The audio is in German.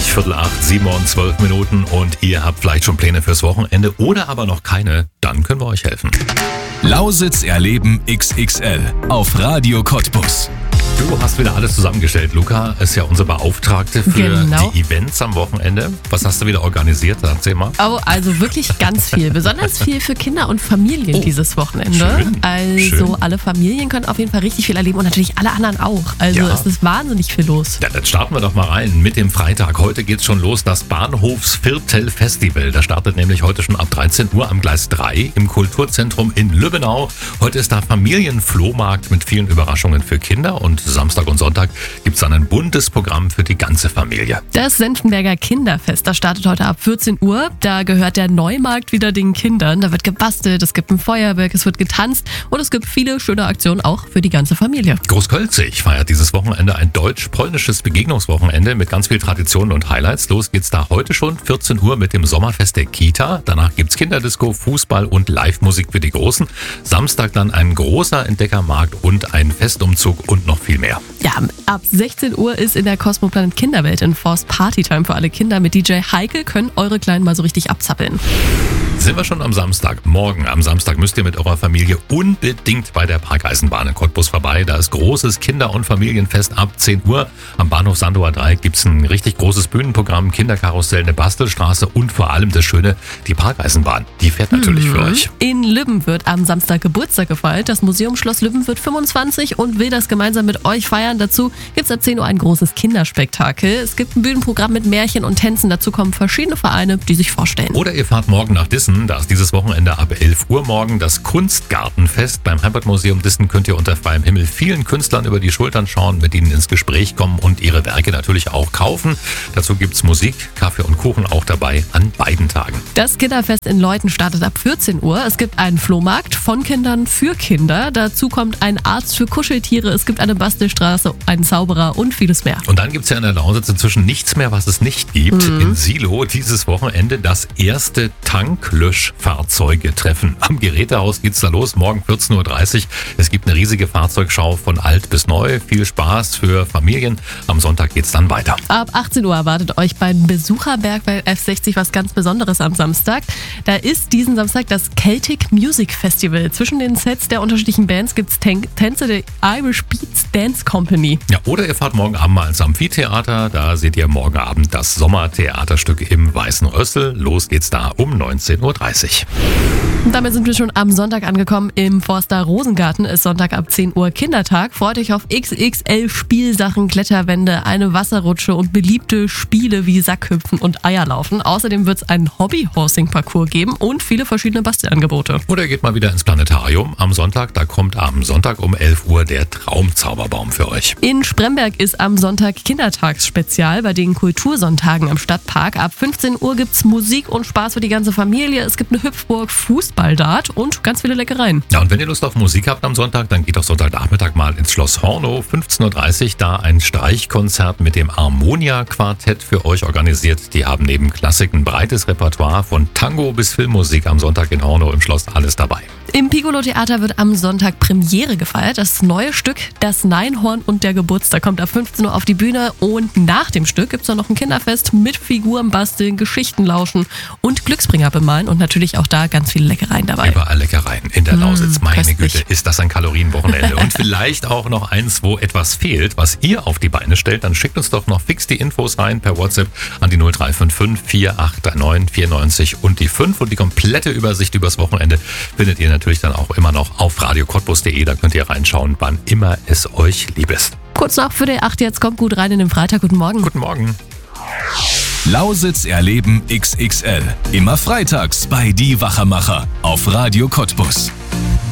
7:15, 7:12 und ihr habt vielleicht schon Pläne fürs Wochenende oder aber noch keine, dann können wir euch helfen. Lausitz erleben XXL auf Radio Cottbus. Du hast wieder alles zusammengestellt. Luca ist ja unsere Beauftragte für die Events am Wochenende. Was hast du wieder organisiert? Erzähl mal. Oh, also wirklich ganz viel. Besonders viel für Kinder und Familien dieses Wochenende. Schön. Alle Familien können auf jeden Fall richtig viel erleben und natürlich alle anderen auch. Also es ist wahnsinnig viel los. Ja, dann starten wir doch mal rein mit dem Freitag. Heute geht's schon los, das Bahnhofsviertel Festival. Das startet nämlich heute schon ab 13 Uhr am Gleis 3 im Kulturzentrum in Lübbenau. Heute ist da Familienflohmarkt mit vielen Überraschungen für Kinder und Samstag und Sonntag gibt's dann ein buntes Programm für die ganze Familie. Das Senftenberger Kinderfest, das startet heute ab 14 Uhr. Da gehört der Neumarkt wieder den Kindern. Da wird gebastelt, es gibt ein Feuerwerk, es wird getanzt und es gibt viele schöne Aktionen auch für die ganze Familie. Großkölzig feiert dieses Wochenende ein deutsch-polnisches Begegnungswochenende mit ganz viel Traditionen und Highlights. Los geht's da heute schon 14 Uhr mit dem Sommerfest der Kita. Danach gibt's Kinderdisco, Fußball und Live-Musik für die Großen. Samstag dann ein großer Entdeckermarkt und ein Festumzug und noch viel mehr. Ja, ab 16 Uhr ist in der Cosmoplanet Kinderwelt in Forst Partytime für alle Kinder. Mit DJ Heike können eure Kleinen mal so richtig abzappeln. Sind wir schon am Samstag? Morgen am Samstag müsst ihr mit eurer Familie unbedingt bei der Parkeisenbahn in Cottbus vorbei. Da ist großes Kinder- und Familienfest ab 10 Uhr. Am Bahnhof Sandower Dreieck gibt es ein richtig großes Bühnenprogramm, Kinderkarussell, eine Bastelstraße und vor allem das Schöne, die Parkeisenbahn. Die fährt natürlich für euch. In Lübben wird am Samstag Geburtstag gefeiert. Das Museum Schloss Lübben wird 25 und will das gemeinsam mit euch feiern. Dazu gibt es ab 10 Uhr ein großes Kinderspektakel. Es gibt ein Bühnenprogramm mit Märchen und Tänzen. Dazu kommen verschiedene Vereine, die sich vorstellen. Oder ihr fahrt morgen nach Dissen. Da ist dieses Wochenende ab 11 Uhr morgen das Kunstgartenfest. Beim Heimatmuseum Dissen könnt ihr unter freiem Himmel vielen Künstlern über die Schultern schauen, mit ihnen ins Gespräch kommen und ihre Werke natürlich auch kaufen. Dazu gibt's Musik, Kaffee und Kuchen auch dabei an beiden Tagen. Das Kinderfest in Leuthen startet ab 14 Uhr. Es gibt einen Flohmarkt von Kindern für Kinder. Dazu kommt ein Arzt für Kuscheltiere. Es gibt eine Bastelstraße, einen Zauberer und vieles mehr. Und dann gibt's ja in der Lausitz inzwischen nichts mehr, was es nicht gibt. In Silo dieses Wochenende das erste Tanklöschfahrzeuge-Treffen. Am Gerätehaus geht's da los, morgen 14:30 Uhr. Es gibt eine riesige Fahrzeugschau von alt bis neu. Viel Spaß für Familien. Am Sonntag geht's dann weiter. Ab 18 Uhr erwartet euch beim Besucherberg bei F60 was ganz Besonderes am Samstag. Da ist diesen Samstag das Celtic Music Festival. Zwischen den Sets der unterschiedlichen Bands gibt's Tänze der Irish Beats Dance Company. Ja, oder ihr fahrt morgen Abend mal ins Amphitheater. Da seht ihr morgen Abend das Sommertheaterstück im Weißen Rössel. Los geht's da um 19:30 Uhr. Und damit sind wir schon am Sonntag angekommen. Im Forster Rosengarten ist Sonntag ab 10 Uhr Kindertag. Freut euch auf XXL Spielsachen, Kletterwände, eine Wasserrutsche und beliebte Spiele wie Sackhüpfen und Eierlaufen. Außerdem wird es einen Hobby-Horsing-Parcours geben und viele verschiedene Bastelangebote. Oder ihr geht mal wieder ins Planetarium am Sonntag. Da kommt am Sonntag um 11 Uhr der Traumzauberbaum für euch. In Spremberg ist am Sonntag Kindertagsspezial bei den Kultursonntagen am Stadtpark. Ab 15 Uhr gibt es Musik und Spaß für die ganze Familie. Es gibt eine Hüpfburg, Fußballdart und ganz viele Leckereien. Ja, und wenn ihr Lust auf Musik habt am Sonntag, dann geht doch Sonntagnachmittag mal ins Schloss Hornow. 15:30 Uhr, da ein Streichkonzert mit dem Harmonia-Quartett für euch organisiert. Die haben neben Klassik ein breites Repertoire von Tango bis Filmmusik am Sonntag in Hornow im Schloss, alles dabei. Im Piccolo-Theater wird am Sonntag Premiere gefeiert. Das neue Stück Das Neinhorn und der Geburtstag kommt ab 15 Uhr auf die Bühne. Und nach dem Stück gibt es noch ein Kinderfest mit Figuren basteln, Geschichten lauschen und Glücksbringer bemalen. Und natürlich auch da ganz viele Leckereien dabei. Überall Leckereien in der Lausitz. Meine köstlich. Güte, ist das ein Kalorienwochenende. Und vielleicht auch noch eins, wo etwas fehlt, was ihr auf die Beine stellt. Dann schickt uns doch noch fix die Infos rein per WhatsApp an die 0355 4839 94 und die 5. Und die komplette Übersicht übers Wochenende findet ihr natürlich dann auch immer noch auf radiocottbus.de. Da könnt ihr reinschauen, wann immer es euch lieb ist. Kurz nach 7:45 jetzt kommt gut rein in den Freitag. Guten Morgen. Guten Morgen. Lausitz erleben XXL. Immer freitags bei Die Wachermacher auf Radio Cottbus.